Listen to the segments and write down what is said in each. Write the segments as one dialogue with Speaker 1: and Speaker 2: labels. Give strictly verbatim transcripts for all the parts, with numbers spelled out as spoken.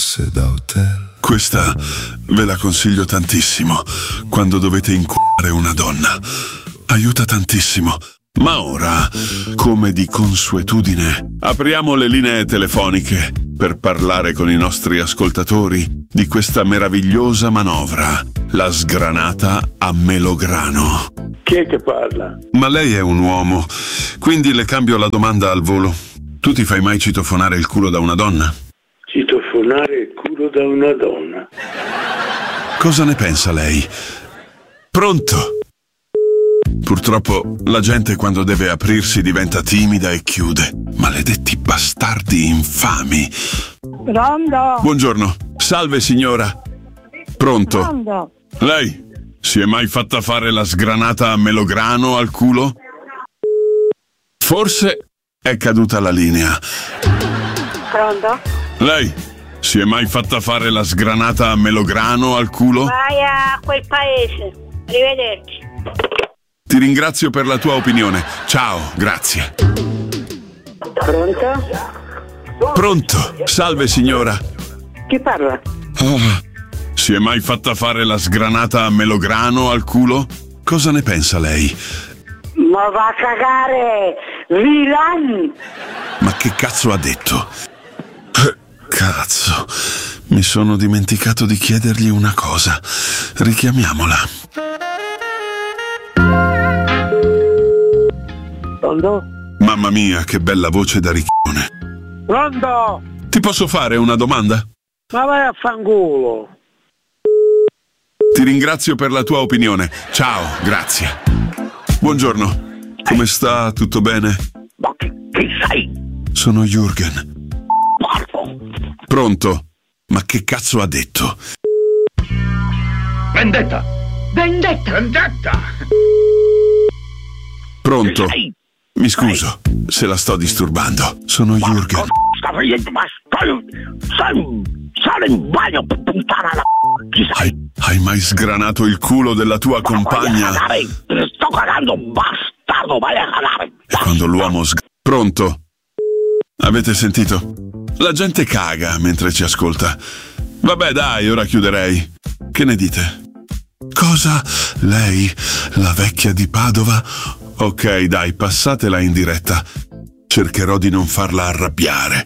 Speaker 1: fosse da hotel.
Speaker 2: Questa ve la consiglio tantissimo quando dovete inculare una donna. Aiuta tantissimo. Ma ora, come di consuetudine, apriamo le linee telefoniche per parlare con i nostri ascoltatori di questa meravigliosa manovra, la sgranata a melograno.
Speaker 3: Chi è che parla?
Speaker 2: Ma lei è un uomo, quindi le cambio la domanda al volo. Tu ti fai mai citofonare il culo da una donna?
Speaker 3: Citofonare il culo da una donna?
Speaker 2: Cosa ne pensa lei? Pronto? Purtroppo la gente quando deve aprirsi diventa timida e chiude. Maledetti bastardi infami.
Speaker 4: Pronto?
Speaker 2: Buongiorno. Salve signora. Pronto?
Speaker 4: Pronto?
Speaker 2: Lei si è mai fatta fare la sgranata a melograno al culo? Forse è caduta la linea.
Speaker 4: Pronto?
Speaker 2: Lei si è mai fatta fare la sgranata a melograno al culo?
Speaker 4: Vai a quel paese. Arrivederci.
Speaker 2: Ti ringrazio per la tua opinione. Ciao, grazie.
Speaker 3: Pronto?
Speaker 2: Pronto? Salve signora.
Speaker 3: Chi parla?
Speaker 2: Oh, si è mai fatta fare la sgranata a melograno al culo? Cosa ne pensa lei?
Speaker 3: Ma va a cagare! Vilan!
Speaker 2: Ma che cazzo ha detto? Eh, Cazzo, mi sono dimenticato di chiedergli una cosa. Richiamiamola.
Speaker 3: Pronto?
Speaker 2: Mamma mia, che bella voce da ricchione.
Speaker 3: Pronto?
Speaker 2: Ti posso fare una domanda?
Speaker 3: Ma vai a fanculo!
Speaker 2: Ti ringrazio per la tua opinione. Ciao, grazie. Buongiorno. Come sta? Tutto bene?
Speaker 3: Ma chi, chi sei?
Speaker 2: Sono Jürgen.
Speaker 3: Porco!
Speaker 2: Pronto? Ma che cazzo ha detto?
Speaker 3: Vendetta! Vendetta! Vendetta!
Speaker 2: Pronto?
Speaker 3: Chi sei?
Speaker 2: Mi scuso se la sto disturbando. Sono Jürgen.
Speaker 3: Sta facendo? Ma stai... Stai... Stai in bagno, puttana la... Chi sei?
Speaker 2: Hai, hai mai sgranato il culo della tua compagna?
Speaker 3: Vai a cagare! Sto cagando, bastardo! Vai a cagare!
Speaker 2: E quando l'uomo sg... Pronto? Avete sentito? La gente caga mentre ci ascolta. Vabbè dai, ora chiuderei. Che ne dite? Cosa? Lei? La vecchia di Padova? Ok, dai, passatela in diretta. Cercherò di non farla arrabbiare.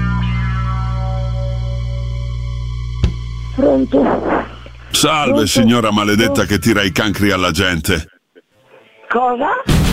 Speaker 3: Pronto?
Speaker 2: Salve, signora maledetta che tira i cancri alla gente.
Speaker 3: Cosa?